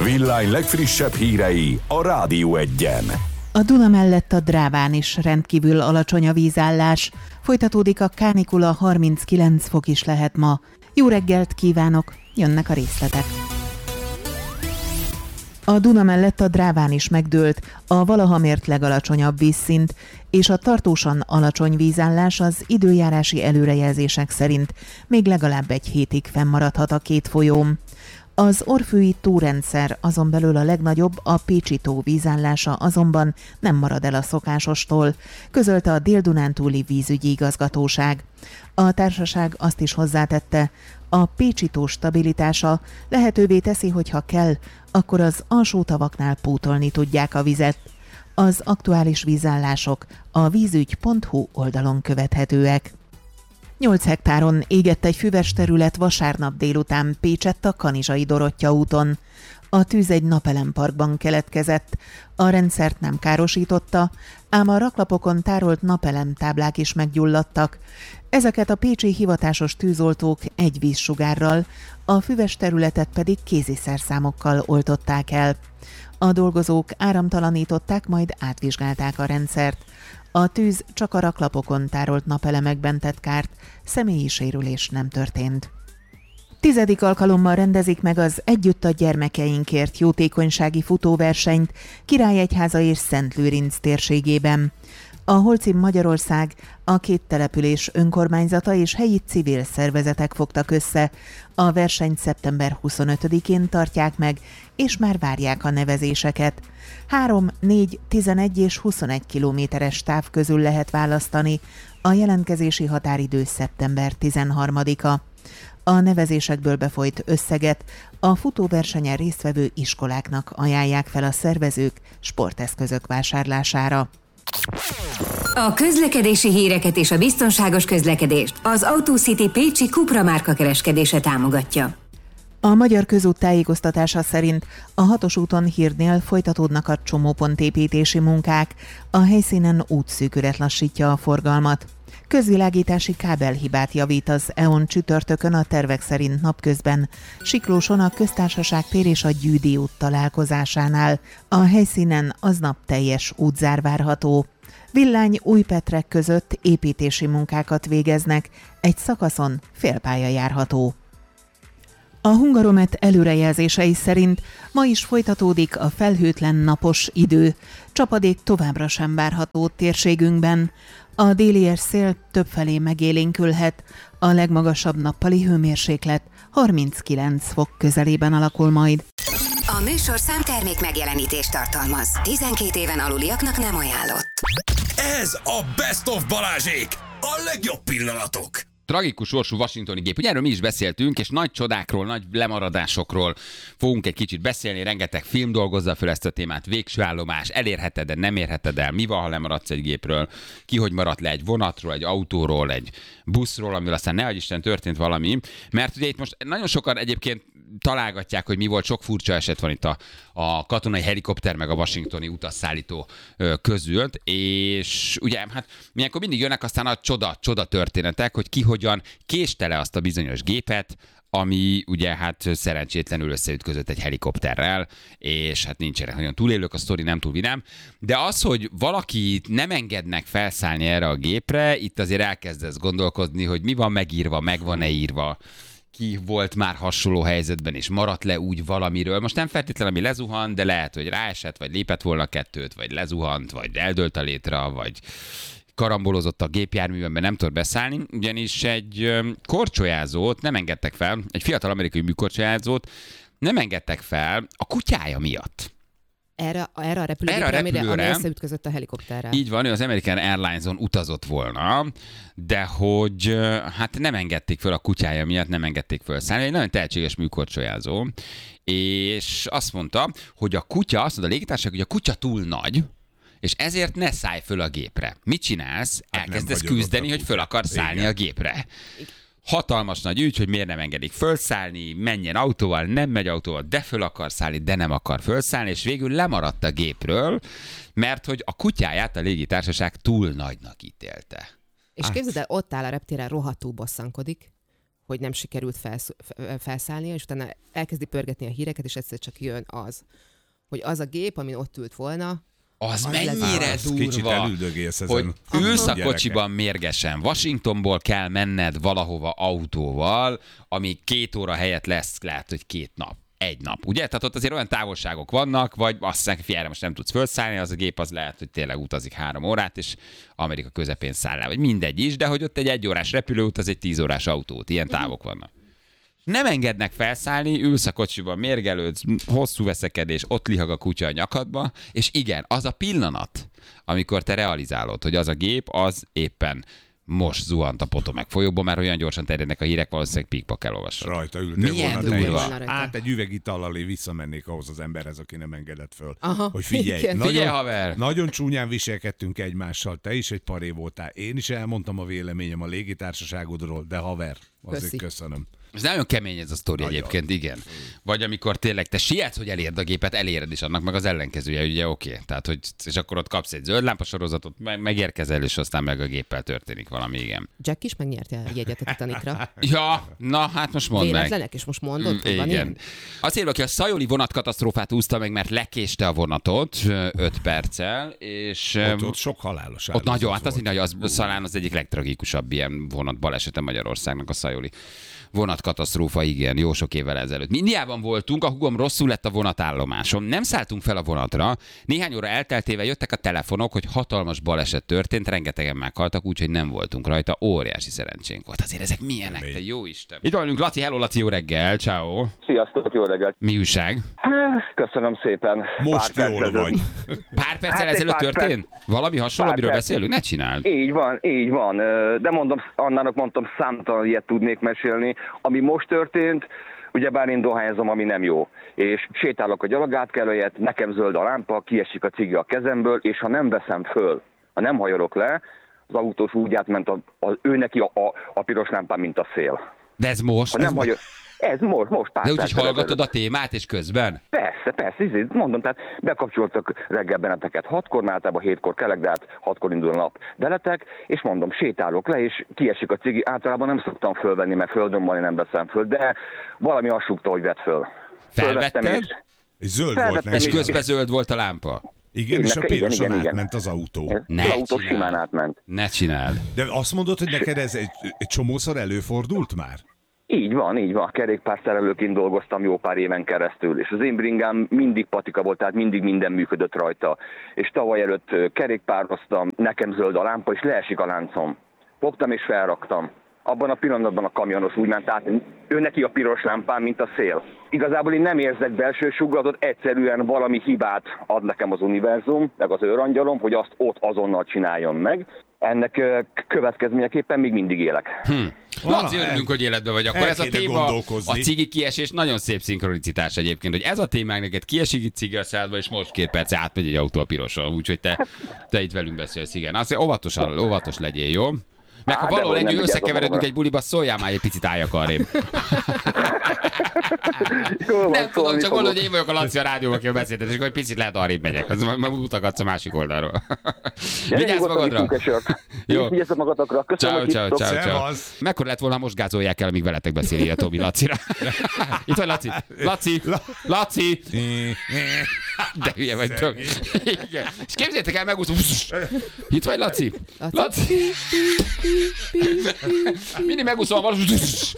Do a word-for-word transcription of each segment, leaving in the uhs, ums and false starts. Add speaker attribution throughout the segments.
Speaker 1: Villány legfrissebb hírei a Rádió Egyen.
Speaker 2: A Duna mellett a Dráván is rendkívül alacsony a vízállás. Folytatódik a kánikula, harminckilenc fok is lehet ma. Jó reggelt kívánok, jönnek a részletek. A Duna mellett a Dráván is megdőlt a valaha mért legalacsonyabb vízszint, és a tartósan alacsony vízállás az időjárási előrejelzések szerint még legalább egy hétig fennmaradhat a két folyón. Az orfői tórendszer, azon belül a legnagyobb, a Pécsi tó vízállása azonban nem marad el a szokásostól, közölte a Dél-Dunántúli vízügyi igazgatóság. A társaság azt is hozzátette, a Pécsi tó stabilitása lehetővé teszi, hogyha kell, akkor az alsó tavaknál pótolni tudják a vizet. Az aktuális vízállások a vízügy pont hu oldalon követhetőek. nyolc hektáron égett egy füves terület vasárnap délután Pécsett a Kanizsai Dorottya úton. A tűz egy napelemparkban keletkezett. A rendszert nem károsította, ám a raklapokon tárolt napelemtáblák is meggyulladtak. Ezeket a pécsi hivatásos tűzoltók egy vízsugárral, a füves területet pedig kéziszerszámokkal oltották el. A dolgozók áramtalanították, majd átvizsgálták a rendszert. A tűz csak a raklapokon tárolt napelemekben tett kárt, személyi sérülés nem történt. Tizedik alkalommal rendezik meg az Együtt a gyermekeinkért jótékonysági futóversenyt Királyegyháza és Szentlőrinc térségében. A Holcim Magyarország, a két település önkormányzata és helyi civil szervezetek fogtak össze. A versenyt szeptember huszonötödikén tartják meg, és már várják a nevezéseket. három, négy, tizenegy és huszonegy kilométeres táv közül lehet választani. A jelentkezési határidő szeptember tizenharmadika. A nevezésekből befolyt összeget a futóversenyen résztvevő iskoláknak ajánlják fel a szervezők sporteszközök vásárlására.
Speaker 3: A közlekedési híreket és a biztonságos közlekedést az AutoCity Pécsi Cupra márka kereskedése támogatja.
Speaker 2: A Magyar Közút tájékoztatása szerint a hatos úton Hírnél folytatódnak a csomópontépítési munkák, a helyszínen útszűkület lassítja a forgalmat. Közvilágítási kábelhibát javít az é o en csütörtökön a tervek szerint napközben, Siklóson a Köztársaság tér és a Gyűdi út találkozásánál. A helyszínen aznap teljes útzár várható. Villány Újpetrek között építési munkákat végeznek, egy szakaszon félpálya járható. A Hungaromet előrejelzései szerint ma is folytatódik a felhőtlen napos idő, csapadék továbbra sem várható térségünkben. A délies szél többfelé megélénkülhet, a legmagasabb nappali hőmérséklet harminckilenc fok közelében alakul majd.
Speaker 3: A műsor számtermék megjelenítést tartalmaz. tizenkét éven aluliaknak nem ajánlott.
Speaker 4: Ez a Best of Balázsék! A legjobb pillanatok!
Speaker 5: Tragikus sorsú washingtoni gép. Ugye erről mi is beszéltünk, és nagy csodákról, nagy lemaradásokról fogunk egy kicsit beszélni. Rengeteg film dolgozza fel ezt a témát. Végső állomás, elérheted, de nem érheted el. Mi van, ha lemaradsz egy gépről? Ki hogy maradt le egy vonatról, egy autóról, egy buszról, amivel aztán nehogy Isten történt valami. Mert ugye itt most nagyon sokan egyébként találgatják, hogy mi volt, sok furcsa eset van itt a, a katonai helikopter meg a washingtoni utasszállító közül, és ugye hát milyenkor mindig jönnek aztán a csoda, csoda történetek, hogy ki hogyan késte le azt a bizonyos gépet, ami ugye hát szerencsétlenül összeütközött egy helikopterrel, és hát nincsenek nagyon túlélők, a sztori nem túl vidám, de az, hogy valaki nem engednek felszállni erre a gépre, itt azért elkezdesz gondolkodni, hogy mi van megírva, meg van-e írva, ki volt már hasonló helyzetben, és maradt le úgy valamiről. Most nem feltétlenül, ami lezuhant, de lehet, hogy ráesett, vagy lépett volna kettőt, vagy lezuhant, vagy eldőlt a létra, vagy karambolozott a gépjárművemben, nem tud beszállni, ugyanis egy korcsolyázót nem engedtek fel, egy fiatal amerikai műkorcsolyázót nem engedtek fel a kutyája miatt.
Speaker 6: Erre, erre a repülőgépre, erre a repülőre, amire, ami összeütközött a helikopterrel.
Speaker 5: Így van, ő az American Airlines-on utazott volna, de hogy hát nem engedték föl a kutyája miatt, nem engedték föl szállni. Egy nagyon tehetséges műkorcsolyázó, és azt mondta, hogy a kutya, azt mondta a légitársaság, hogy a kutya túl nagy, és ezért ne szállj föl a gépre. Mit csinálsz? Hát elkezdesz küzdeni, hogy föl akarsz szállni igen. a gépre. Hatalmas nagy ügy, hogy miért nem engedik fölszállni, menjen autóval, nem megy autóval, de föl akar szállni, de nem akar fölszállni, és végül lemaradt a gépről, mert hogy a kutyáját a légitársaság túl nagynak ítélte.
Speaker 6: És képzeld el, ott áll a reptéren, rohadtul bosszankodik, hogy nem sikerült felsz, felszállnia, és utána elkezdi pörgetni a híreket, és egyszer csak jön az, hogy az a gép, amin ott ült volna,
Speaker 5: Az,
Speaker 6: az
Speaker 5: mennyire
Speaker 6: lesz.
Speaker 5: durva, hogy ülsz a kocsiban mérgesen. Washingtonból kell menned valahova autóval, ami két óra helyett lesz, lehet, hogy két nap. Egy nap, ugye? Tehát ott azért olyan távolságok vannak, vagy azt mondják, hogy most nem tudsz felszállni, az a gép az lehet, hogy tényleg utazik három órát, és Amerika közepén száll le, vagy mindegy is, de hogy ott egy egyórás repülőút, az egy tíz órás autót, ilyen távok vannak. Nem engednek felszállni, ülsz a kocsiban, mérgelődsz, hosszú veszekedés, ott lihag a kutya a nyakadba, és igen, az a pillanat, amikor te realizálod, hogy az a gép, az éppen most zuhant a Potomac folyóban, mert olyan gyorsan terjednek a hírek, valószínűleg pikpak elolvasod.
Speaker 7: Rajta ültél
Speaker 5: Milyen
Speaker 7: volna,
Speaker 5: durva.
Speaker 7: Hát egy üveg itallal én visszamennék ahhoz az emberhez, aki nem engedett föl.
Speaker 6: Aha,
Speaker 7: hogy figyelj,
Speaker 6: igen.
Speaker 7: nagyon,
Speaker 5: Figyelj, haver!
Speaker 7: Nagyon csúnyán viselkedtünk egymással, te is egy paré voltál, én is elmondtam a véleményem a légitársaságodról, de haver, azért
Speaker 6: Köszi.
Speaker 7: köszönöm.
Speaker 5: Ez nagyon kemény ez a sztori
Speaker 7: Nagyon.
Speaker 5: egyébként, igen. Vagy amikor tényleg te sietsz, hogy elérd a gépet, eléred is, annak meg az ellenkezője, ugye oké. Okay. Tehát, hogy és akkor ott kapsz egy zöld lámpasorozatot, meg, megérkezel, és aztán meg a géppel történik valami, igen.
Speaker 6: Jack is megnyerte a jegyet a Titanicra.
Speaker 5: Ja, na hát most mondd meg.
Speaker 6: Véletlenek, és most mondod, hogy van
Speaker 5: Igen.
Speaker 6: ilyen?
Speaker 5: Azért, aki a szajoli vonatkatasztrófát úszta meg, mert lekéste a vonatot öt perccel, és
Speaker 7: Ott, ott sok halálos
Speaker 5: ott nagyon, hát az, hogy az, az talán az egyik legtragikusabb ilyen vonat balesete Magyarországnak a szajoli vonatkatasztrófa, igen, jó sok évvel ezelőtt. Indiában voltunk, a hugom rosszul lett a vonatállomáson. Nem szálltunk fel a vonatra. Néhány óra elteltével jöttek a telefonok, hogy hatalmas baleset történt, rengetegen meghaltak, úgyhogy nem voltunk rajta. Óriási szerencsénk volt. Azért ezek milyenek, te jó Isten. Itt vagyunk, Laci, hello Laci, jó reggel, ciao.
Speaker 8: Sziasztok, jó reggelt!
Speaker 5: Mi újság?
Speaker 8: Köszönöm szépen.
Speaker 7: Most
Speaker 8: Pár
Speaker 7: jól
Speaker 8: perccel
Speaker 7: vagy.
Speaker 5: Pár perccel
Speaker 8: Hát egy
Speaker 5: ezelőtt
Speaker 8: pár
Speaker 5: történt? Valami hasonló,
Speaker 8: Pár
Speaker 5: amiről
Speaker 8: perc.
Speaker 5: beszélünk? Ne csináld.
Speaker 8: Így van, így van. De mondom, Annának mondtam, számtalan ilyet tudnék mesélni. Ami most történt, ugyebár én dohányzom, ami nem jó. És sétálok a gyalogátkelőjét, nekem zöld a lámpa, kiesik a cigi a kezemből, és ha nem veszem föl, ha nem hajolok le, az autós úgy átment, a, a, ő neki a, a, a piros lámpán, mint a szél.
Speaker 5: De ez most?
Speaker 8: Ha
Speaker 5: Ez
Speaker 8: nem hajol, ez most, most pár
Speaker 5: De úgyhogy
Speaker 8: perccel
Speaker 5: hallgatod
Speaker 8: ezelőtt.
Speaker 5: a témát, és közben?
Speaker 8: Persze, persze, ezért mondom, tehát bekapcsoltak reggel benneteket hatkor, általában hétkor kelek, de hát hatkor indul a nap deletek, és mondom, sétálok le, és kiesik a cigi, általában nem szoktam fölvenni, mert földön van, én nem veszem föl, de valami azt súgta, hogy vett föl. Fölvettem,
Speaker 5: Felvetted?
Speaker 8: és
Speaker 7: És zöld
Speaker 8: Felvettem
Speaker 7: volt
Speaker 5: És
Speaker 7: neki.
Speaker 8: is.
Speaker 5: közben zöld volt a lámpa?
Speaker 7: Igen,
Speaker 8: Én
Speaker 7: és a
Speaker 8: nekem- igen,
Speaker 7: piroson
Speaker 8: igen, igen.
Speaker 7: átment az autó.
Speaker 5: Ne
Speaker 8: az autó
Speaker 5: csináld.
Speaker 8: simán átment.
Speaker 5: Ne csináld.
Speaker 7: De azt mondod, hogy neked ez egy, egy csomószor előfordult már?
Speaker 8: Így van, így van. Kerékpárszerelőként dolgoztam jó pár éven keresztül, és az én bringám mindig patika volt, tehát mindig minden működött rajta. És tavaly előtt ö, kerékpároztam, nekem zöld a lámpa, és leesik a láncom. Fogtam és felraktam. Abban a pillanatban a kamionos úgy ment át, ő neki a piros lámpán, mint a szél. Igazából én nem érzek belső sugllatot, egyszerűen valami hibát ad nekem az univerzum, meg az őrangyalom, hogy azt ott azonnal csináljon meg. Ennek ö, következményeképpen még mindig élek.
Speaker 5: Hm. Laci,
Speaker 7: el-
Speaker 5: örülünk, hogy életben vagy. Akkor
Speaker 7: el
Speaker 5: ez a
Speaker 7: kéne
Speaker 5: téma, a
Speaker 7: gondolkozni.
Speaker 5: cigi kiesés, nagyon szép szinkronicitás egyébként, hogy ez a témánk neked kiesik itt cigi a szádba, és most két perc átmegy egy autó a piroson, úgyhogy te, te itt velünk beszélsz, igen. Azt mondja, óvatosan, óvatos legyél, jó? Meg ha
Speaker 8: Á, de
Speaker 5: valahol
Speaker 8: hogy nem
Speaker 5: együtt
Speaker 8: vigyázom
Speaker 5: összekeveredünk
Speaker 8: magamra.
Speaker 5: egy buliba, szóljál már egy picit álljak arrébb.
Speaker 8: Jól van,
Speaker 5: Nem tudom,
Speaker 8: szólni
Speaker 5: csak
Speaker 8: fogok.
Speaker 5: mondod, hogy én vagyok a Laci a rádióban, aki beszéltet, és akkor egy picit lehet arrébb megyek. Az majd mutogatsz a másik oldalról.
Speaker 8: Gyere,
Speaker 5: Vigyázz
Speaker 8: nyugodtan
Speaker 5: magadra!
Speaker 8: iszunk egy sört.
Speaker 5: Jó.
Speaker 8: Jó. Vigyázzatok magatokra. Köszönöm,
Speaker 5: Ciao,
Speaker 8: hogy
Speaker 5: ciao,
Speaker 8: hívtok.
Speaker 5: ciao, ciao.
Speaker 7: Szevasz.
Speaker 5: Mekkora lett volna, ha most gázolják el, amíg veletek beszél, írja Tomi Lacira. Itt vagy Laci. Laci. Laci. De hülye vagy, Tomi. Igen. És képzeljétek el, megúszom. Itt vagy Laci. Laci. Mindig megúszom a valós.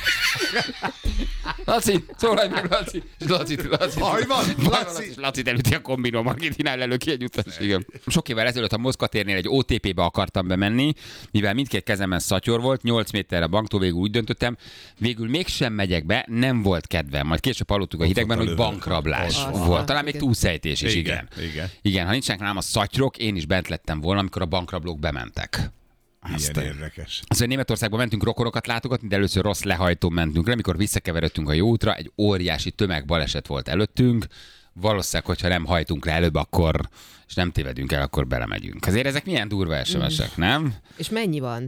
Speaker 5: Laci, szólalj meg, Laci. Laci, Laci.
Speaker 7: Baj van, Laci.
Speaker 5: Laci. Laci elüti a kombinom, Argentinál elő ki egy utas. Igen. Sok évvel ezelőtt a Moszkva térnél egy o té pé-be akartam bemenni, mivel mindkét kezemben szatyor volt, nyolc méterre a banktól, végül úgy döntöttem, végül mégsem megyek be, nem volt kedvem. Majd később hallottuk a hidegben,
Speaker 7: volt a
Speaker 5: hogy
Speaker 7: lövő.
Speaker 5: bankrablás
Speaker 6: Az.
Speaker 5: volt. Talán még
Speaker 6: Igen.
Speaker 5: túlszejtés is, igen.
Speaker 7: Igen, igen.
Speaker 5: Igen, ha nincsenek nálam a szatyrok, én is bent lettem volna, amikor a bankrablók bementek.
Speaker 7: Ilyen
Speaker 5: Aztán-
Speaker 7: érdekes.
Speaker 5: Azt, hogy Németországban mentünk rokonokat látogatni, de először rossz lehajtón mentünk le, amikor visszakeveredtünk a jó útra, egy óriási tömegbaleset volt előttünk. Valószínűleg, hogyha nem hajtunk le előbb, akkor, és nem tévedünk el, akkor belemegyünk. Azért ezek milyen durva es em esek, nem?
Speaker 6: És mennyi van?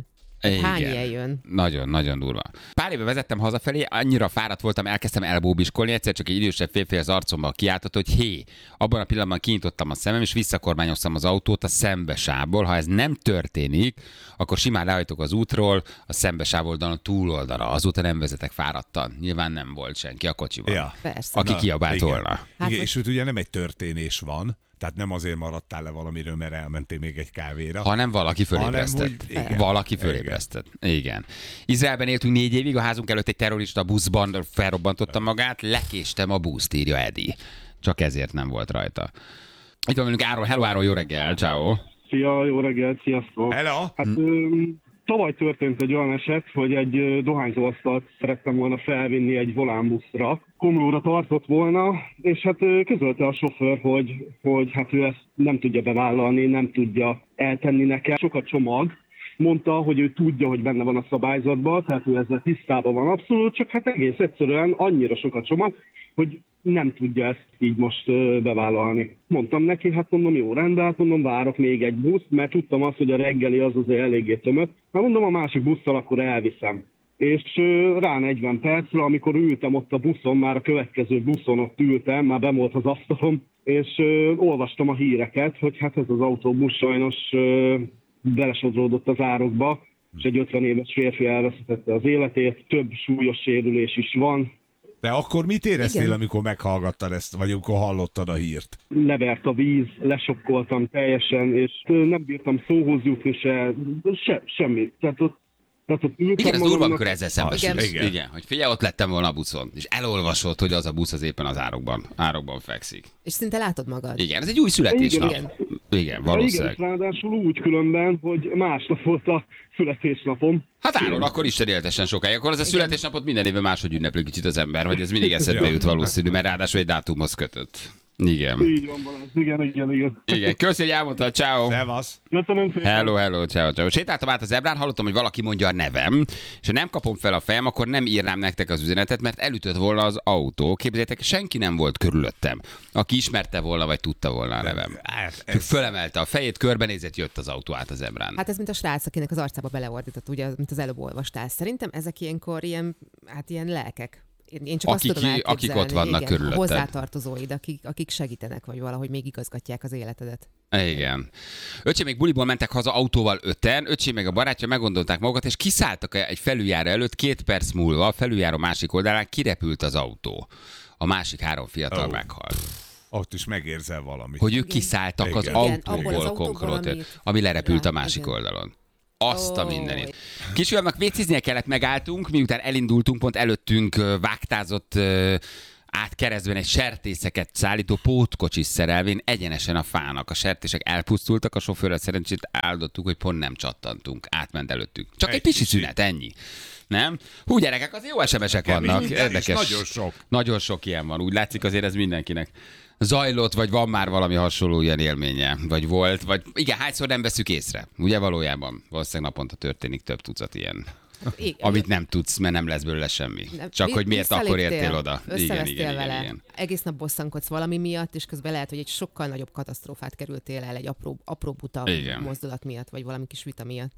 Speaker 6: Hány ilyen jön?
Speaker 5: Nagyon, nagyon durva. Pár éve vezettem hazafelé, annyira fáradt voltam, elkezdtem elbóbiskolni, egyszer csak egy idősebb férfi az arcomba kiáltott, hogy hé, abban a pillanatban kinyitottam a szemem, és visszakormányoztam az autót a szembesávból. Ha ez nem történik, akkor simán lehajtok az útról, a szembesáv oldalon a túloldalra. Azóta nem vezetek fáradtan. Nyilván nem volt senki a kocsiban,
Speaker 7: Ja.
Speaker 6: Persze.
Speaker 5: aki
Speaker 7: Na,
Speaker 5: kiabált
Speaker 7: igen.
Speaker 5: volna.
Speaker 6: Hát
Speaker 7: Igen,
Speaker 6: most-
Speaker 7: és ott ugye nem egy történés van, tehát nem azért maradtál le valamiről, mert elmentél még egy kávéra.
Speaker 5: Hanem valaki fölébresztett.
Speaker 7: Hanem úgy- igen.
Speaker 5: Valaki fölébresztett. Igen. Izraelben éltünk négy évig, a házunk előtt egy terrorista buszban felrobbantotta magát, lekéstem a buszt, írja Edi. Csak ezért nem volt rajta. Itt van velünk Áron. Hello, Áron, jó reggel, ciao.
Speaker 9: Szia, jó reggelt, sziasztok!
Speaker 7: Hello!
Speaker 9: Hát ö, tavaly történt egy olyan eset, hogy egy ö, dohányzóasztalt szerettem volna felvinni egy volánbuszra. Komlóra tartott volna, és hát ö, közölte a sofőr, hogy, hogy hát ő ezt nem tudja bevállalni, nem tudja eltenni nekem. Sok a csomag. Mondta, hogy ő tudja, hogy benne van a szabályzatban, tehát ő ezzel tisztában van abszolút, csak hát egész egyszerűen annyira sok a csomag, hogy nem tudja ezt így most ö, bevállalni. Mondtam neki, hát mondom, jó, rendben, hát mondom, várok még egy buszt, mert tudtam azt, hogy a reggeli az azért eléggé tömött. Hát mondom, a másik busszal akkor elviszem. És ö, rá negyven percre, amikor ültem ott a buszon, már a következő buszon ott ültem, már benn volt az asztalom, és ö, olvastam a híreket, hogy hát ez az autóbusz sajnos ö, belesodródott az árokba, és egy ötven éves férfi elvesztette az életét, több súlyos sérülés is van.
Speaker 7: De akkor mit éreztél,
Speaker 6: Igen.
Speaker 7: amikor meghallgattad ezt, vagy amikor hallottad a hírt?
Speaker 9: Levert a víz, lesokkoltam teljesen, és ö, nem bírtam szóhoz jutni se, se semmi. Tehát ott, tehát ott ültem
Speaker 5: Igen, ez durva,
Speaker 9: magamnak-
Speaker 5: amikor ezzel szembesülsz.
Speaker 7: Igen.
Speaker 5: Igen. Hogy figyelj, ott lettem volna a buszon, és elolvasod, hogy az a busz az éppen az árokban, árokban fekszik.
Speaker 6: És szinte látod magad.
Speaker 5: Igen, ez egy új születésnap.
Speaker 9: Igen.
Speaker 5: Igen,
Speaker 9: Igen,
Speaker 5: valószínűleg.
Speaker 9: ráadásul úgy különben, hogy másnap volt a születésnapom.
Speaker 5: Hát Áron, akkor is éltesen sokáig. Akkor az a születésnapot minden évben máshogy ünnepli kicsit az ember, hogy ez mindig eszedbe jut valószínű, mert ráadásul egy dátumhoz kötött. Igen.
Speaker 9: Így van, Balázs. Igen, igen, igen.
Speaker 5: Igen, köszi, hogy elmondtad, ciao.
Speaker 7: Szevasz!
Speaker 9: Köszönöm szépen.
Speaker 5: Hello, hello, ciao, ciao. Sétáltam át a zebrán, hallottam, hogy valaki mondja a nevem, és ha nem kapom fel a fejem, akkor nem írnám nektek az üzenetet, mert elütött volna az autó. Képzeljétek, senki nem volt körülöttem, aki ismerte volna, vagy tudta volna a nevem.
Speaker 7: Hát,
Speaker 5: Csak
Speaker 7: ez,
Speaker 5: fölemelte a fejét, körbenézett, jött az autó át a zebrán.
Speaker 6: Hát ez mint a srác, akinek az arcába beleordított, ugye, mint az előbb olvastál. Szerintem ezek ilyenkor ilyen, hát ilyen lelkek. Én, én csak
Speaker 5: Akik
Speaker 6: azt tudom
Speaker 5: ki-
Speaker 6: elképzelni,
Speaker 5: akik ott vannak
Speaker 6: igen,
Speaker 5: körülötted.
Speaker 6: a hozzátartozóid, akik, akik segítenek, vagy valahogy még igazgatják az életedet.
Speaker 5: Igen. Öcsém még buliból mentek haza autóval öten, öcsém meg a barátja meggondolták magukat, és kiszálltak egy felüljáró előtt, két perc múlva a felüljáró másik oldalán kirepült az autó. A másik három fiatal
Speaker 7: Ó.
Speaker 5: meghalt.
Speaker 7: ott is megérzel valamit.
Speaker 5: Hogy ők kiszálltak az
Speaker 7: Igen.
Speaker 6: Igen, abból az
Speaker 5: autóból
Speaker 6: autóból,
Speaker 5: konkrétan,
Speaker 6: amit-
Speaker 5: ami lerepült
Speaker 6: Ja,
Speaker 5: a másik
Speaker 6: igen.
Speaker 5: oldalon. Azt a
Speaker 6: Ó.
Speaker 5: mindenit. Kisfiamnak vécéznie kellett, megálltunk, miután elindultunk, pont előttünk ö, vágtázott ö, át keresztben egy sertészeket szállító pótkocsis szerelvén egyenesen a fának. A sertések elpusztultak, a sofőrrel szerencsét áldottuk, hogy pont nem csattantunk. Átment előttünk. Csak egy,
Speaker 7: Egy
Speaker 5: pici
Speaker 7: kicsi.
Speaker 5: szünet, ennyi. Nem? Hú, gyerekek, az jó es em esek
Speaker 7: Kemény,
Speaker 5: vannak.
Speaker 7: de is
Speaker 5: Érdekes.
Speaker 7: nagyon sok.
Speaker 5: Nagyon sok ilyen van. Úgy látszik, azért ez mindenkinek zajlott, vagy van már valami hasonló ilyen élménye, vagy volt, vagy igen, hányszor nem veszük észre. Ugye valójában valószínűleg naponta történik több tucat ilyen.
Speaker 6: Igen.
Speaker 5: Amit nem tudsz, mert nem lesz belőle semmi.
Speaker 6: Nem,
Speaker 5: Csak
Speaker 6: vi-
Speaker 5: hogy miért akkor
Speaker 6: visszaléptél,
Speaker 5: értél oda. Igen,
Speaker 6: összevesztél
Speaker 5: igen,
Speaker 6: vele.
Speaker 5: igen, igen.
Speaker 6: Egész nap bosszankodsz valami miatt, és közben lehet, hogy egy sokkal nagyobb katasztrófát kerültél el egy apró, apró buta
Speaker 5: Igen.
Speaker 6: mozdulat miatt, vagy valami kis vita miatt.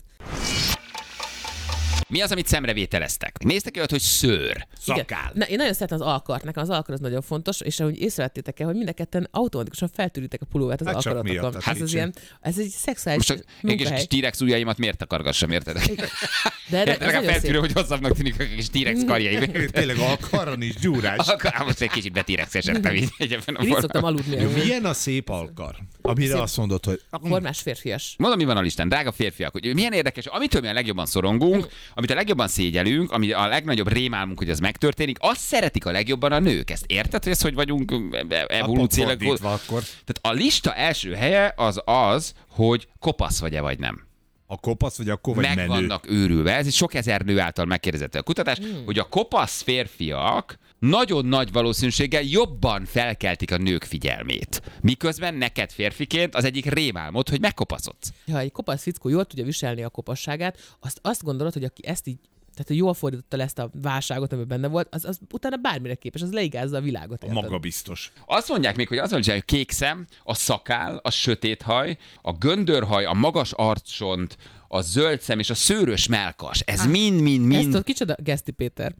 Speaker 5: Mi az, amit szemrevételeztek? Néztek olyat, hogy szőr, szakál.
Speaker 10: Na, én nagyon szeretem az alkart, nekem az alkar az nagyon fontos, és ahogy észrevettétek el, hogy mind a ketten automatikusan feltűritek a pulóvert az
Speaker 7: Hát csak
Speaker 10: alkaratokon.
Speaker 7: miattad
Speaker 10: Hát ez
Speaker 7: nincsen.
Speaker 10: ilyen, ez egy szexuális
Speaker 5: Most a egy kis
Speaker 10: munkahely.
Speaker 5: T-rex ujjaimat miért takargassam, érted?
Speaker 10: De, de
Speaker 5: Érted,
Speaker 10: ez
Speaker 5: legalább
Speaker 10: nagyon
Speaker 5: feltűrő,
Speaker 10: szép.
Speaker 5: hogy hosszabbnak tűnik a kis T-rex karjaim.
Speaker 7: Tényleg alkaron is gyúrás.
Speaker 5: Akkor ám most egy kicsit betírexesedtem így egy ebben a
Speaker 10: Én így szoktam
Speaker 5: formában.
Speaker 10: aludni.
Speaker 7: Jó,
Speaker 10: amúgy.
Speaker 7: milyen a szép alkar? Amire
Speaker 10: Szép.
Speaker 7: azt mondod, hogy
Speaker 10: Formás férfias.
Speaker 5: Mondom, mi van a listán, drága férfiak, hogy milyen érdekes, amitől mi a legjobban szorongunk, amit a legjobban szégyelünk, ami a legnagyobb rémálmunk, hogy az megtörténik, azt szeretik a legjobban a nők. Ezt érted, hogy ez hogy vagyunk evolúciólag?
Speaker 7: fordítva akkor.
Speaker 5: Tehát a lista első helye az az, hogy kopasz vagy-e vagy nem.
Speaker 7: A kopasz vagy akkor vagy
Speaker 5: Meg
Speaker 7: menő.
Speaker 5: vannak őrülve. Ez egy sok ezer nő által megkérdezett a kutatás, hmm. hogy a kopasz férfiak nagyon nagy valószínűséggel jobban felkeltik a nők figyelmét. Miközben neked férfiként az egyik rémálmod, hogy megkopaszodsz.
Speaker 10: Ha egy kopasz fickó jól tudja viselni a kopasságát, azt azt gondolod, hogy aki ezt így Tehát, hogy jól fordította le ezt a válságot, ami benne volt, az, az utána bármire képes, az leigázza a világot.
Speaker 7: A maga biztos.
Speaker 5: Azt mondják még, hogy az, hogy a kék szem, a szakál, a sötét haj, a göndörhaj, a magas arccsont, a zöld szem és a szőrös mellkas. Ez mind-mind-mind...
Speaker 10: Ezt tudod, kicsoda Geszti Péter?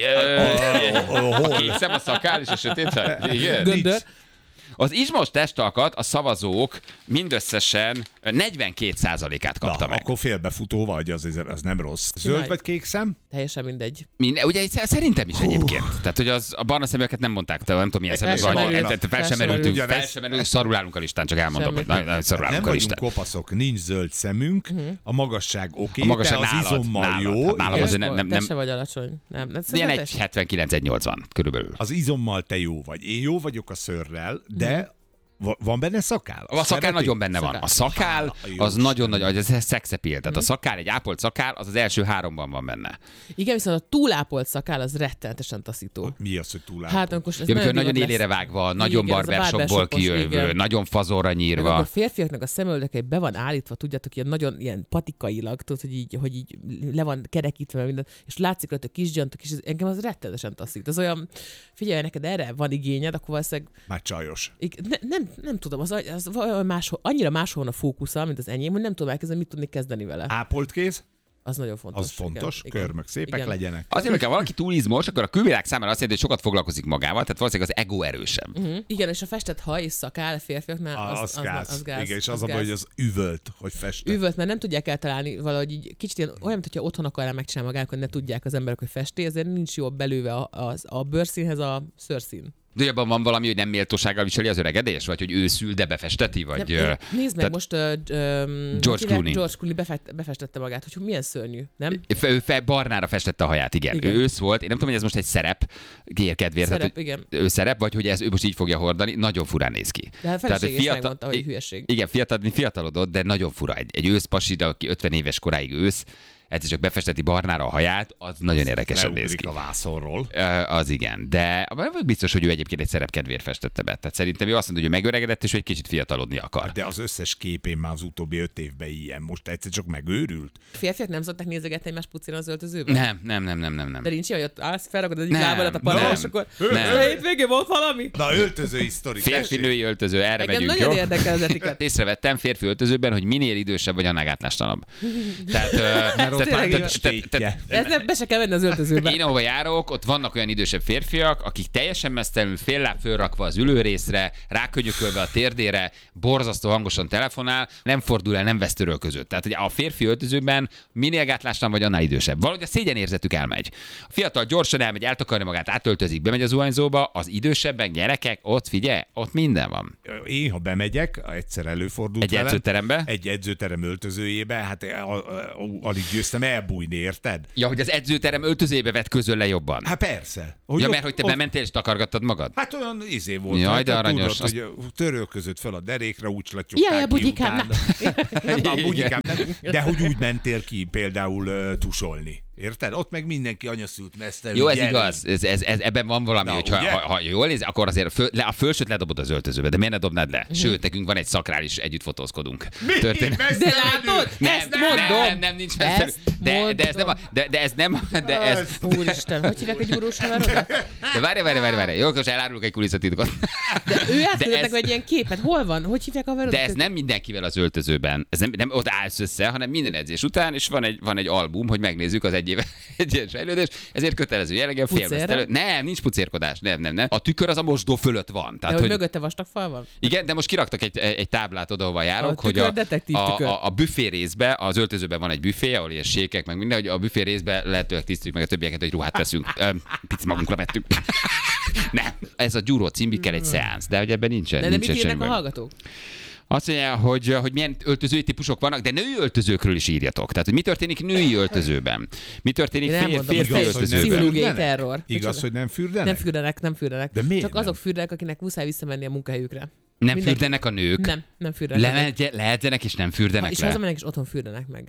Speaker 5: A kék szem, a szakál és a sötét haj? Igen.
Speaker 10: Göndör.
Speaker 5: Az izmos testalkat a szavazók mindösszesen negyvenkét százalékát kapta
Speaker 7: Na,
Speaker 5: meg.
Speaker 7: akkor félbefutó vagy, az, az nem rossz. Zöld
Speaker 10: Csinálj.
Speaker 7: vagy kék szem?
Speaker 10: Teljesen mindegy.
Speaker 5: Minden, ugye szerintem is egyébként. Tehát, hogy az, a barna szeműeket nem mondták, te nem tudom, milyen szemek
Speaker 10: Fel sem
Speaker 5: vagy.
Speaker 10: merült.
Speaker 5: Fel sem
Speaker 10: Fel sem
Speaker 5: merültünk,
Speaker 7: merült.
Speaker 5: fel sem merülünk, szarul állunk a listán, csak elmondom, hogy
Speaker 10: Semmi.
Speaker 5: nagyon, nagyon szarul
Speaker 7: Nem
Speaker 5: állunk a
Speaker 7: vagyunk
Speaker 5: listán.
Speaker 7: kopaszok, nincs zöld szemünk, a magasság oké,
Speaker 5: A magasság
Speaker 7: te az
Speaker 5: nálad,
Speaker 7: izommal
Speaker 5: nálad,
Speaker 7: jó.
Speaker 5: hát nálam
Speaker 7: igen.
Speaker 5: azért nem- nem-
Speaker 10: Te
Speaker 5: nem-
Speaker 10: se vagy alacsony. Nem, nem
Speaker 5: Ilyen
Speaker 10: szerintem
Speaker 5: egy
Speaker 10: te-
Speaker 5: hetvenkilenc egy nyolcvan körülbelül.
Speaker 7: Az izommal te jó vagy. Én jó vagyok a szőrrel, de va- van benne szakál?
Speaker 5: A szakál
Speaker 7: Szereti?
Speaker 5: nagyon benne van. A szakál
Speaker 7: Hála a
Speaker 5: az
Speaker 7: jó
Speaker 5: nagyon
Speaker 7: Istennek.
Speaker 5: nagy, ez szexepil. Tehát a szakál, egy ápolt szakál, az az első háromban van benne.
Speaker 10: Igen, viszont a túlápolt szakál az rettenetesen taszító.
Speaker 7: Mi az, hogy túl
Speaker 10: Hát amikor ez
Speaker 5: Ja, amikor nagyon
Speaker 10: divat
Speaker 5: élére
Speaker 10: lesz.
Speaker 5: vágva, nagyon
Speaker 10: Igen, ez a
Speaker 5: barbershopból
Speaker 10: barbershopos,
Speaker 5: kijövő,
Speaker 10: igen.
Speaker 5: nagyon fazonra
Speaker 10: Meg
Speaker 5: nyírva.
Speaker 10: akkor férfiaknak a szemöldöke be van állítva, tudjátok, ilyen nagyon ilyen patikailag, tudod, hogy így, hogy így le van kerekítve meg minden, és látszik rajta a kis gyantok, és ez, engem az rettenetesen taszít. Az olyan, figyelj, neked erre van igényed, akkor valószínűleg,
Speaker 7: Már csajos.
Speaker 10: ne, nem, nem tudom, az, az valami máshol, annyira máshol van a fókusza, mint az enyém, hogy nem tudom elkezdeni, mit tudni kezdeni vele.
Speaker 7: Ápolt kéz,
Speaker 10: Az nagyon fontos.
Speaker 7: az fontos,
Speaker 10: igen, igen.
Speaker 7: körmök szépek
Speaker 10: Igen.
Speaker 7: legyenek.
Speaker 5: Azért, hogyha valaki túl izmos, akkor a külvilág számára azt jelenti, hogy sokat foglalkozik magával, tehát valószínűleg az ego erősebb.
Speaker 10: Uh-huh. Igen, és a festett haj és szakál a férfiaknál, az,
Speaker 7: Az,
Speaker 10: az,
Speaker 7: gáz.
Speaker 10: az gáz.
Speaker 7: Igen, és az,
Speaker 10: az
Speaker 7: a baj,
Speaker 10: gáz.
Speaker 7: hogy az üvölt, hogy festett.
Speaker 10: Üvölt, mert nem tudják eltalálni valahogy így kicsit ilyen, olyan, mintha otthon akarná megcsinálni magának, hogy ne tudják az emberek, hogy festi, ezért nincs jól belőve a, a, a bőrszínhez a szőrszín.
Speaker 5: De abban van valami, hogy nem méltósággal viseli az öregedés? Vagy hogy őszül, de befesteti? Vagy,
Speaker 10: Nem,
Speaker 5: ö,
Speaker 10: nézd meg,
Speaker 5: tehát
Speaker 10: most uh, um,
Speaker 5: George Clooney.
Speaker 10: George Clooney befest, befestette magát, hogy milyen szörnyű, nem?
Speaker 5: fe- ő fe, barnára festette a haját, igen.
Speaker 10: Igen.
Speaker 5: Ő ősz volt, én nem tudom, hogy ez most egy szerep, kérkedvér,
Speaker 10: Szerep,
Speaker 5: tehát, hogy
Speaker 10: igen.
Speaker 5: ő szerep, vagy hogy ez ő most így fogja hordani, nagyon furán néz ki.
Speaker 10: De a
Speaker 5: Tehát,
Speaker 10: feleség is megmondta, hogy hülyeség.
Speaker 5: Igen, fiatal, fiatalodott, de nagyon fura. Egy, egy őszpasi, de aki ötven éves koráig ősz, egyszer csak befesteti barnára a haját, az nagyon érdekesen néz
Speaker 7: Leugrik
Speaker 5: ki.
Speaker 7: a vászonról.
Speaker 5: Ö, Az igen, de biztos, hogy ő egyébként egy szerepkedvéért festette be. Tehát szerintem ő azt mondja, hogy megöregedett, és hogy egy kicsit fiatalodni akar.
Speaker 7: De az összes képén már az utóbbi öt évben ilyen. Most egyszer csak megőrült.
Speaker 10: Férfiak nem szokták nézegetni egymás pucira az öltözőben?
Speaker 5: Nem, nem, nem, nem, nem, nem.
Speaker 10: De nincs ilyen, hogy ott állsz, felragod az egyik
Speaker 5: Nem,
Speaker 10: lábadat a padra,
Speaker 5: nem,
Speaker 10: és akkor
Speaker 5: nem.
Speaker 10: a hétvégén volt valami?
Speaker 7: Na, öltözői sztori.
Speaker 5: Férfi-női öltöző, erre
Speaker 10: Engem
Speaker 5: megyünk,
Speaker 10: nagyon
Speaker 5: jó?
Speaker 10: érdekel az etiket.
Speaker 5: Észrevettem férfi öltözőben, hogy minél idősebb vagy, annál gátlástalanabb. Tehát, ö, tehát,
Speaker 10: tényleg
Speaker 5: tehát,
Speaker 10: igaz.
Speaker 5: tehát, tehát,
Speaker 10: Ez nem, be se kell menni az öltözőbe.
Speaker 5: én ahova járok, ott vannak olyan idősebb férfiak, akik teljesen mesztelenül fél láb fölrakva az ülőrészre, rákönyökölve a térdére, borzasztó hangosan telefonál, nem fordul el, nem vesz törölközőt. Tehát ugye a férfi öltözőben minél gátlástan vagy, annál idősebb. Valahogy a szégyenérzetük elmegy. A fiatal gyorsan elmegy, eltakarja magát, átöltözik, bemegy az zuhanyzóba, az idősebbek, gyerekek, ott figyelj, ott minden van.
Speaker 7: Én, ha bemegyek, egyszer előfordult
Speaker 5: Egy
Speaker 7: velem,
Speaker 5: edzőterembe?
Speaker 7: Egy edzőterem öltözőjébe, hát a- a- a- alig győztem elbújni, érted?
Speaker 5: Ja, hogy az edzőterem öltözébe vett közöl le jobban.
Speaker 7: Hát persze. Hogy
Speaker 5: Ja,
Speaker 7: ott-
Speaker 5: mert hogy te
Speaker 7: ott-
Speaker 5: bementél és takargattad magad?
Speaker 7: Hát olyan izé volt.
Speaker 5: Jaj,
Speaker 7: hát,
Speaker 5: de
Speaker 7: tudod,
Speaker 5: aranyos.
Speaker 7: Hogy törölközött fel a derékra, úgy slatyogták
Speaker 10: Jaj, a
Speaker 7: ki
Speaker 10: bugyikám,
Speaker 7: utána.
Speaker 5: na.
Speaker 7: A bugyikám, de hogy úgy mentél ki például uh, tusolni. Érted? Ott meg mindenki anyaszült mesztelő.
Speaker 5: Jó, ez
Speaker 7: gyere.
Speaker 5: igaz, ez, ez, ez, ebben van valami,
Speaker 7: Na,
Speaker 5: hogy ha,
Speaker 7: ugye?
Speaker 5: ha, ha jól néz, akkor azért föl, le, a fölsőt ledobod az öltözőbe, de miért ne dobnád le?
Speaker 10: Mhm.
Speaker 5: Sőt, nekünk van egy szakrális, együtt fotózkodunk.
Speaker 7: Mi?
Speaker 5: Történet-
Speaker 10: De
Speaker 7: Mesztelenül?
Speaker 10: látod?
Speaker 5: Nem,
Speaker 10: Ezt
Speaker 5: nem,
Speaker 10: mondom.
Speaker 5: nem, nem, nincs
Speaker 10: Ezt
Speaker 5: mesztelenül. de, de, ez nem, a- de, de ez nem, de ez,
Speaker 10: Úristen, hogy hívják egy gyúrós haverodat?
Speaker 5: de várj, várj, várj, várj, jó, most elárulok egy kulisszatitkot.
Speaker 10: De ő átküldött
Speaker 5: ez-
Speaker 10: nekem egy ilyen képet. Hol van? Hogy hívják a haverodat?
Speaker 5: De ez nem mindenkivel az öltözőben. Ez nem, nem ott állsz össze, hanem minden edzés után, és van egy, van egy album, hogy megnézzük az egy éve egy ilyen fejlődés. Ezért kötelező jelleggel
Speaker 10: Pucérra?
Speaker 5: félmeztelő. Nem, nincs pucérkodás, nem, nem, nem. A tükör az a mosdó fölött van.
Speaker 10: De
Speaker 5: Tehát,
Speaker 10: hogy
Speaker 5: hogy,
Speaker 10: mögötte vastag fal van?
Speaker 5: igen, de most kiraktak egy, egy táblát oda, ahova járok,
Speaker 10: A
Speaker 5: hogy
Speaker 10: tükör
Speaker 5: a,
Speaker 10: detektív
Speaker 5: a,
Speaker 10: tükör.
Speaker 5: a, a büfé részbe, az öltözőben van egy büfé, ahol ilyen sékek, meg minden, hogy a büfé részbe lehetőleg tisztítjuk meg a többieket, hogy ruhát veszünk. Öm, Pici magunkra vettük. Nem, ez a Gyuró című kell egy szeánsz, de hogy ebben nincsen.
Speaker 10: De, de mit
Speaker 5: nincsen
Speaker 10: írnak
Speaker 5: semmi
Speaker 10: a
Speaker 5: baj.
Speaker 10: hallgatók?
Speaker 5: Azt mondja, hogy, hogy milyen öltözői típusok vannak, de női öltözőkről is írjatok. Tehát, hogy mi történik női öltözőben? Mi történik
Speaker 10: Én
Speaker 5: fér,
Speaker 10: elmondom,
Speaker 5: férfi
Speaker 7: igaz, hogy nem
Speaker 5: öltözőben?
Speaker 10: Pszichológiai
Speaker 7: fürdenek?
Speaker 10: terror.
Speaker 7: Igaz,
Speaker 10: Micsoda?
Speaker 7: hogy nem fürdenek?
Speaker 10: Nem fürdenek, nem fürdenek.
Speaker 7: De miért
Speaker 10: Csak
Speaker 7: nem?
Speaker 10: azok fürdenek, akinek muszáj visszamenni a munkahelyükre.
Speaker 5: Nem
Speaker 10: Mindenki-
Speaker 5: fürdenek a nők?
Speaker 10: Nem, nem fürdenek.
Speaker 5: Leledje- Lehetzenek és nem fürdenek
Speaker 10: És
Speaker 5: le?
Speaker 10: hazamennek, és otthon fürdenek meg.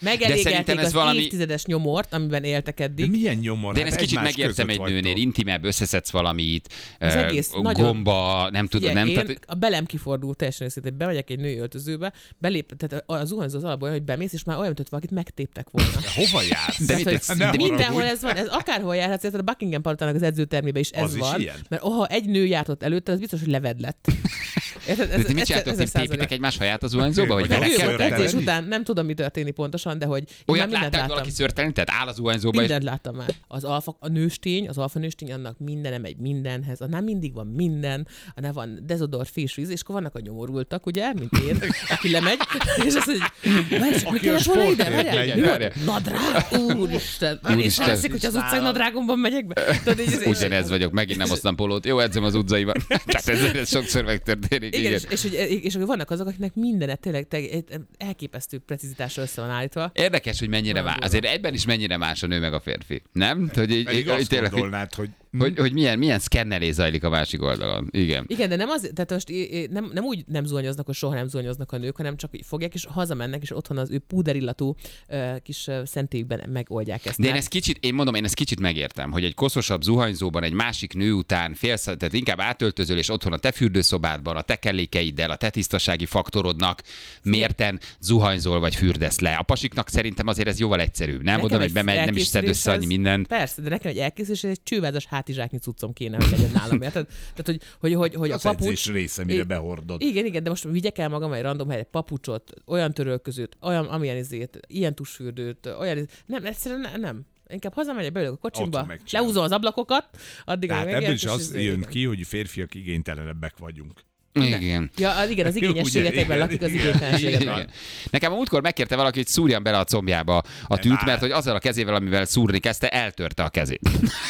Speaker 10: Megelégelték
Speaker 5: ez
Speaker 10: az
Speaker 5: valami-
Speaker 10: évtizedes nyomort, amiben éltek
Speaker 7: De
Speaker 10: eddig.
Speaker 7: milyen nyomor?
Speaker 5: De én
Speaker 7: Hát
Speaker 5: ezt kicsit
Speaker 7: egymás
Speaker 5: megértem
Speaker 7: között
Speaker 5: egy nőnél,
Speaker 7: vagytok.
Speaker 5: intimebb, összeszedsz valamit,
Speaker 10: Az
Speaker 5: ö,
Speaker 10: egész nagyon-
Speaker 5: gomba, nem tudod,
Speaker 10: Figyelj,
Speaker 5: nem?
Speaker 10: én
Speaker 5: Tehát,
Speaker 10: a belem kifordult teljesen őszintén, bemegyek egy női öltözőbe, belép, tehát a zuhanyzó az alapból olyan, hogy bemész, és már olyan, mint valakit megtéptek volna.
Speaker 7: Hova jársz?
Speaker 5: De
Speaker 10: Tehát,
Speaker 5: mit
Speaker 10: hogy
Speaker 5: tetsz?
Speaker 7: Ne
Speaker 10: mindenhol
Speaker 7: haragudj.
Speaker 10: ez van, ez akárhol járhatsz, tehát a Buckingham palotának az edzőtermében is ez
Speaker 7: Az is
Speaker 10: van,
Speaker 7: ilyen?
Speaker 10: mert ha egy nő járt ott előtte, az biztos, hogy leved lett. Érted?
Speaker 5: de ti mit csináltok, ti tépitek egymás haját az zuhanyzóba, hogy
Speaker 7: Vagy
Speaker 10: Ő
Speaker 5: belekerültek?
Speaker 10: volt
Speaker 7: Szörtelni?
Speaker 10: edzés után, nem tudom, mi történik pontosan, de hogy én már
Speaker 5: Olyat
Speaker 10: mindent
Speaker 5: láttál, hogy
Speaker 10: láttam.
Speaker 5: valaki szörtelni? Tehát áll az zuhanyzóba, és
Speaker 10: Mindent láttam már. Az alfa, a nőstény, az alfa nőstény, annak mindenem megy mindenhez. Annál mindig van minden, annál van dezodor, fésvíz, és akkor vannak a nyomorultak, ugye, mint én, aki lemegy, és azt mondja, várj, csak, hogy
Speaker 7: Aki a
Speaker 10: kellett volna ide,
Speaker 7: sportért
Speaker 10: várjál,
Speaker 7: megy.
Speaker 10: mi van?
Speaker 5: Várjál.
Speaker 10: Nadrág, úristen. Már is
Speaker 5: Úristen.
Speaker 10: látszik, hogy az utcán nadrágomban megyek be. Tudod, így- így-
Speaker 5: ugyanez vagyok, megint nem hoztam polót. Jó, edzem az utcaiban. Tehát ez, ez sokszor megtörténik.
Speaker 10: Igen,
Speaker 5: Igen.
Speaker 10: és, és, és, és akkor vannak azok, akiknek mindenet tényleg te- elképesztő precizitásra össze van állítva.
Speaker 5: Érdekes, hogy mennyire
Speaker 10: Nagyon
Speaker 5: más.
Speaker 10: durva.
Speaker 5: Azért egyben is mennyire más a nő meg a férfi. Nem? Hogy, így,
Speaker 7: Pedig
Speaker 5: hogy,
Speaker 7: azt
Speaker 5: tényleg, hogy,
Speaker 7: gondolnád, hogy
Speaker 5: hogy, hogy milyen, milyen szkennelés zajlik a másik oldalon. Igen.
Speaker 10: Igen, de nem az, tehát most é- é- nem, nem úgy nem zuhanyoznak, hogy soha nem zuhanyoznak a nők, hanem csak így fogják, és hazamennek, és otthon az ő púderillatú uh, kis uh, szentélyükben megoldják ezt.
Speaker 5: De én
Speaker 10: Mert-
Speaker 5: ezt kicsit, én mondom, én ezt kicsit megértem, hogy egy koszosabb zuhanyzóban egy másik nő után félsz, tehát inkább átöltözöl, és otthon a te fürdőszobádban, a te kellékeiddel, a te tisztasági faktorodnak mérten zuhanyzol vagy fürdesz le. A pasiknak szerintem azért ez jóval egyszerűbb. Nem
Speaker 10: Nekem
Speaker 5: mondom, hogy
Speaker 10: egy
Speaker 5: bemegy, nem is szed össze annyi
Speaker 10: elkészüléshez-
Speaker 5: mindent.
Speaker 10: Persze, de nekem egy elkészülés, egy csővázas hátizsáknyi cuccom kéne, hogy legyen nálam. Érted? Tehát, hogy, hogy, hogy, hogy a
Speaker 7: az
Speaker 10: papucs...
Speaker 7: edzés része, mire
Speaker 10: I-
Speaker 7: behordod.
Speaker 10: Igen, igen, de most vigyek el magam egy random helyre, papucsot, olyan törölközőt, olyan, amilyen izét, ilyen tusfürdőt, olyan izét. Nem, egyszerűen ne, nem. Inkább hazamegyek, beülök a kocsimba,
Speaker 7: Otthon megcsinálod.
Speaker 10: lehúzom az ablakokat, addig
Speaker 7: Tehát
Speaker 10: amíg
Speaker 7: ebből
Speaker 10: megérsz,
Speaker 7: is
Speaker 10: és
Speaker 7: az
Speaker 10: izé-
Speaker 7: jön ki, hogy férfiak igénytelenebbek vagyunk.
Speaker 5: Igen.
Speaker 10: Ja, az, igen, az
Speaker 7: Ugye,
Speaker 10: igényességetekben
Speaker 7: igen,
Speaker 10: lakik az
Speaker 7: igen.
Speaker 10: igénytelenséget.
Speaker 5: Igen. Nekem a múltkor megkérte valaki, hogy szúrjam bele a combjába a tűt,
Speaker 7: már.
Speaker 5: mert hogy azzal a kezével, amivel szúrni kezdte, eltörte a kezét.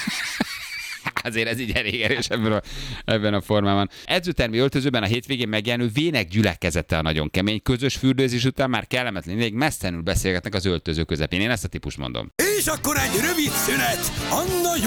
Speaker 5: Azért ez így elég erős ebben a, ebben a formában. Edzőtermi öltözőben a hétvégén megjelenő vének gyülekezete a nagyon kemény. Közös fürdőzés után már kellemetlen ideig messzenül beszélgetnek az öltöző közepén. Én ezt a típust mondom.
Speaker 4: És akkor egy rövid szünet. Anna